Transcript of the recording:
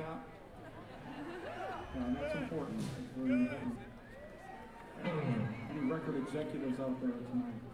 tap. That's important. That's very important. Any record executives out there tonight?